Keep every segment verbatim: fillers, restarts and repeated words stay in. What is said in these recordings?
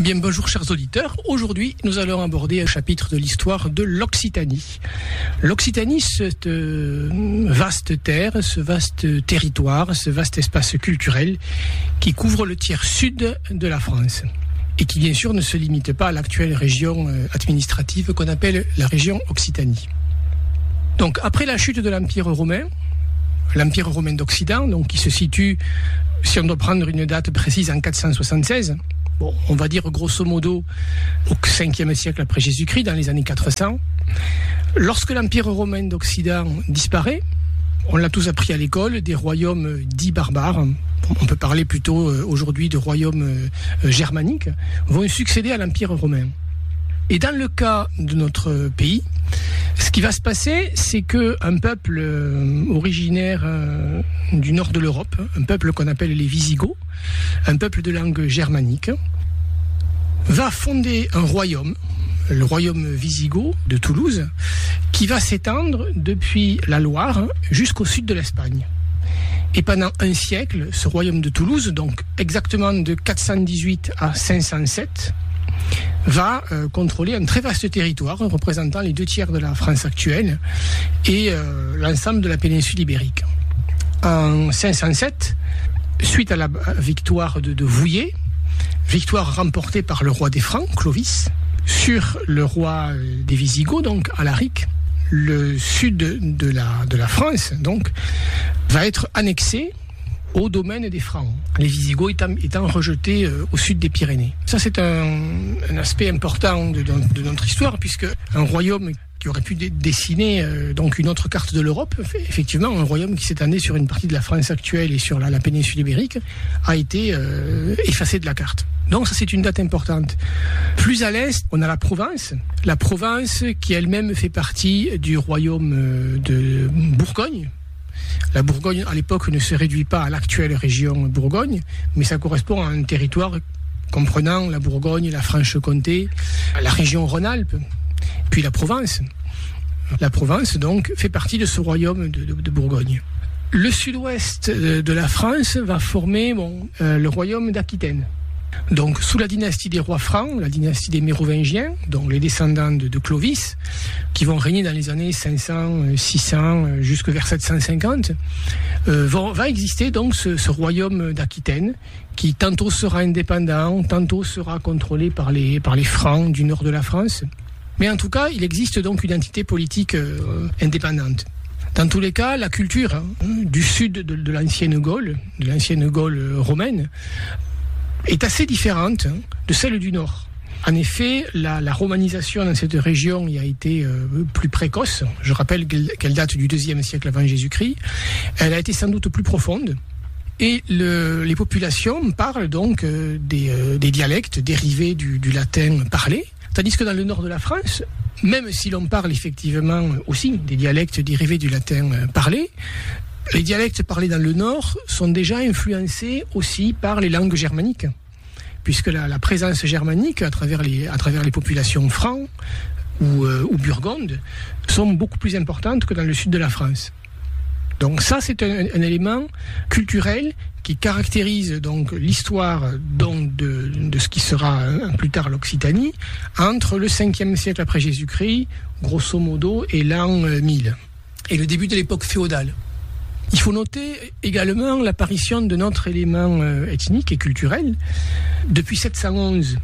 Bien, bonjour chers auditeurs. Aujourd'hui, nous allons aborder un chapitre de l'histoire de l'Occitanie. L'Occitanie, cette vaste terre, ce vaste territoire, ce vaste espace culturel qui couvre le tiers sud de la France et qui bien sûr ne se limite pas à l'actuelle région administrative qu'on appelle la région Occitanie. Donc après la chute de l'Empire romain, l'Empire romain d'Occident, donc qui se situe, si on doit prendre une date précise, en quatre cent soixante-seize, bon, on va dire grosso modo au cinquième siècle après Jésus-Christ, dans les années quatre cents. Lorsque l'Empire romain d'Occident disparaît, on l'a tous appris à l'école, des royaumes dits barbares, on peut parler plutôt aujourd'hui de royaumes germaniques, vont succéder à l'Empire romain. Et dans le cas de notre pays, ce qui va se passer, c'est qu'un peuple originaire du nord de l'Europe, un peuple qu'on appelle les Visigoths, un peuple de langue germanique, va fonder un royaume, le royaume wisigoth de Toulouse, qui va s'étendre depuis la Loire jusqu'au sud de l'Espagne. Et pendant un siècle, ce royaume de Toulouse, donc exactement de quatre cent dix-huit à cinq cent sept, va euh, contrôler un très vaste territoire représentant les deux tiers de la France actuelle et euh, l'ensemble de la péninsule ibérique. En cinq cent sept, suite à la victoire de, de Vouillé, victoire remportée par le roi des Francs, Clovis, sur le roi des Visigoths, donc Alaric, le sud de la, de la France, donc, va être annexé au domaine des Francs, les Visigoths étant, étant rejetés euh, au sud des Pyrénées. Ça, c'est un, un aspect important de, de, de notre histoire, puisque un royaume qui aurait pu dé- dessiner euh, donc une autre carte de l'Europe, effectivement, un royaume qui s'étendait sur une partie de la France actuelle et sur la, la péninsule ibérique, a été euh, effacé de la carte. Donc ça, c'est une date importante. Plus à l'est, on a la Provence. La Provence qui elle-même fait partie du royaume de Bourgogne. La Bourgogne, à l'époque, ne se réduit pas à l'actuelle région Bourgogne, mais ça correspond à un territoire comprenant la Bourgogne, la Franche-Comté, la région Rhône-Alpes, puis la Provence. La Provence, donc, fait partie de ce royaume de, de, de Bourgogne. Le sud-ouest de la France va former bon, euh, le royaume d'Aquitaine. Donc, sous la dynastie des rois francs, la dynastie des Mérovingiens, donc les descendants de, de Clovis, qui vont régner dans les années cinq cents, six cents, jusque vers sept cent cinquante, euh, va, va exister donc ce, ce royaume d'Aquitaine, qui tantôt sera indépendant, tantôt sera contrôlé par les, par les Francs du nord de la France. Mais en tout cas, il existe donc une entité politique euh, indépendante. Dans tous les cas, la culture hein, du sud de, de l'ancienne Gaule, de l'ancienne Gaule romaine, est assez différente de celle du Nord. En effet, la, la romanisation dans cette région y a été euh, plus précoce. Je rappelle qu'elle, qu'elle date du deuxième siècle avant Jésus-Christ. Elle a été sans doute plus profonde. Et le, les populations parlent donc euh, des, euh, des dialectes dérivés du, du latin parlé. Tandis que dans le nord de la France, même si l'on parle effectivement aussi des dialectes dérivés du latin parlé, les dialectes parlés dans le Nord sont déjà influencés aussi par les langues germaniques, puisque la, la présence germanique à travers les, à travers les populations francs ou, euh, ou burgondes sont beaucoup plus importantes que dans le sud de la France. Donc ça, c'est un, un élément culturel qui caractérise donc l'histoire donc de, de ce qui sera plus tard l'Occitanie entre le cinquième siècle après Jésus-Christ, grosso modo, et l'an mille, et le début de l'époque féodale. Il faut noter également l'apparition de notre élément euh, ethnique et culturel. Depuis sept cent onze,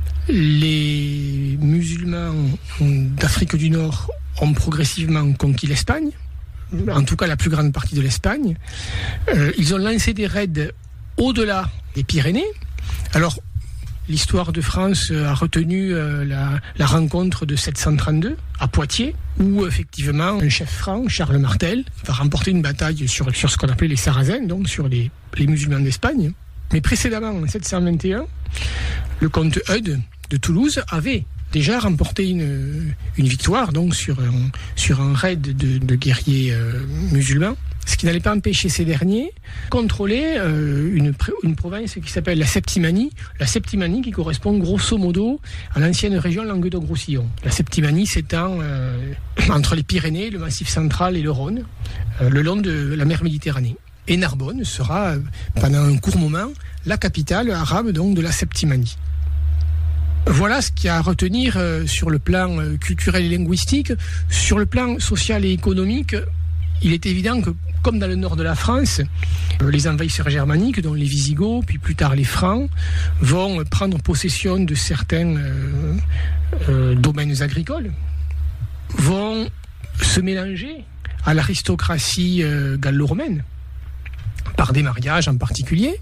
les musulmans d'Afrique du Nord ont progressivement conquis l'Espagne, en tout cas la plus grande partie de l'Espagne. Euh, ils ont lancé des raids au-delà des Pyrénées. Alors, l'histoire de France a retenu euh, la, la rencontre de sept cent trente-deux à Poitiers, où effectivement un chef franc, Charles Martel, va remporter une bataille sur, sur ce qu'on appelait les Sarrasins, donc sur les, les musulmans d'Espagne. Mais précédemment, en sept cent vingt et un, le comte Eudes de Toulouse avait déjà remporté une, une victoire donc sur un, sur un raid de, de guerriers euh, musulmans, ce qui n'allait pas empêcher ces derniers de contrôler euh, une, une province qui s'appelle la Septimanie, la Septimanie qui correspond grosso modo à l'ancienne région Languedoc-Roussillon. La Septimanie s'étend euh, entre les Pyrénées, le Massif central et le Rhône, euh, le long de la mer Méditerranée. Et Narbonne sera, euh, pendant un court moment, la capitale arabe donc, de la Septimanie. Voilà ce qu'il y a à retenir sur le plan culturel et linguistique. Sur le plan social et économique, il est évident que, comme dans le nord de la France, les envahisseurs germaniques, dont les Visigoths, puis plus tard les Francs, vont prendre possession de certains euh, euh, domaines agricoles, vont se mélanger à l'aristocratie euh, gallo-romaine, par des mariages en particulier.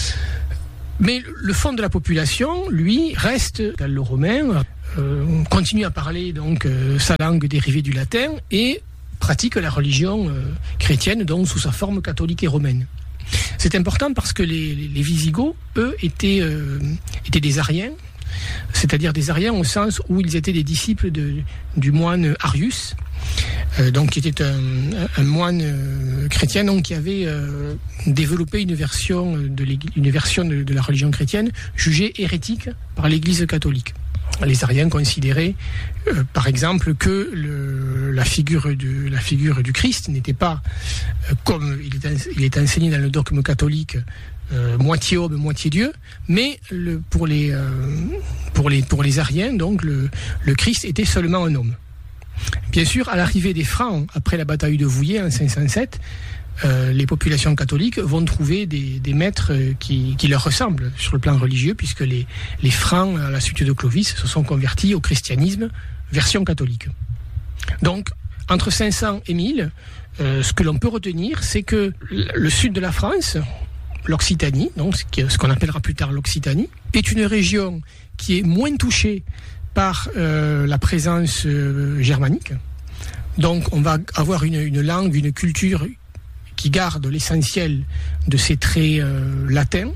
Mais le fond de la population, lui, reste gallo-romain, euh, continue à parler donc euh, sa langue dérivée du latin et pratique la religion euh, chrétienne, donc sous sa forme catholique et romaine. C'est important parce que les, les, les Visigoths, eux, étaient, euh, étaient des Ariens, c'est-à-dire des Ariens au sens où ils étaient des disciples de, du moine Arius, euh, donc qui était un, un moine euh, chrétien donc, qui avait euh, développé une version, de, une version de, de la religion chrétienne jugée hérétique par l'Église catholique. Les Ariens considéraient, euh, par exemple, que le, la, figure de, la figure du Christ n'était pas, euh, comme il est, il est enseigné dans le dogme catholique, euh, moitié homme, moitié Dieu, mais le, pour, les, euh, pour, les, pour les Ariens, donc, le, le Christ était seulement un homme. Bien sûr, à l'arrivée des Francs, après la bataille de Vouillers en cinq cent sept, Euh, les populations catholiques vont trouver des, des maîtres qui, qui leur ressemblent sur le plan religieux, puisque les, les Francs, à la suite de Clovis, se sont convertis au christianisme version catholique. Donc, entre cinq cents et mille, euh, ce que l'on peut retenir, c'est que le sud de la France, l'Occitanie, donc ce qu'on appellera plus tard l'Occitanie, est une région qui est moins touchée par euh, la présence euh, germanique. Donc, on va avoir une, une langue, une culture qui garde l'essentiel de ces traits euh, latins.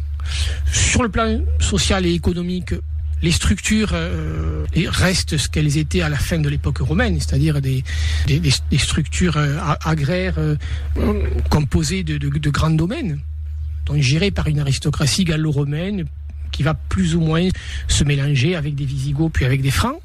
Sur le plan social et économique, les structures euh, restent ce qu'elles étaient à la fin de l'époque romaine, c'est-à-dire des, des, des structures euh, agraires euh, composées de, de, de grands domaines, donc gérées par une aristocratie gallo-romaine qui va plus ou moins se mélanger avec des Visigoths puis avec des Francs.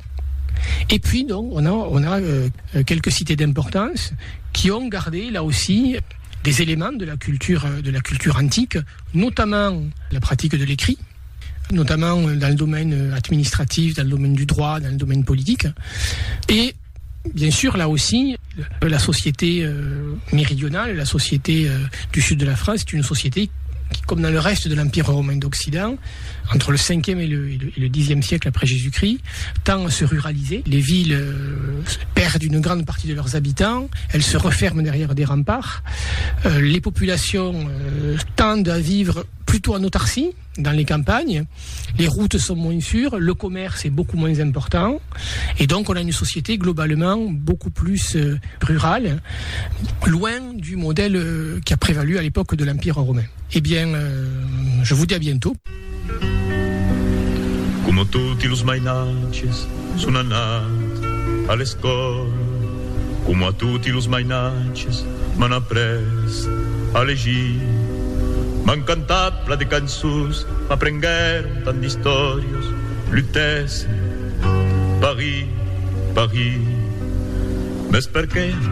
Et puis donc on a, on a euh, quelques cités d'importance qui ont gardé là aussi des éléments de la culture, de la culture antique, notamment la pratique de l'écrit, notamment dans le domaine administratif, dans le domaine du droit, dans le domaine politique. Et bien sûr, là aussi, la société euh, méridionale, la société euh, du sud de la France, est une société qui, comme dans le reste de l'Empire romain d'Occident, entre le cinquième et le, et le, et le dixième siècle après Jésus-Christ, tend à se ruraliser. Les villes euh, perdent une grande partie de leurs habitants, elles se referment derrière des remparts. Euh, les populations euh, tendent à vivre plutôt en autarcie, dans les campagnes. Les routes sont moins sûres, le commerce est beaucoup moins important. Et donc, on a une société globalement beaucoup plus euh, rurale, loin du modèle euh, qui a prévalu à l'époque de l'Empire romain. Eh bien, euh, je vous dis à bientôt. Come tutti los mainatges sono anat a l'escola, come a tutti los mainatges m'han après a llegir. M'han cantat pla de cançons, m'aprengueren tant d'històries, lluitessen, Paris, Paris. Més perquè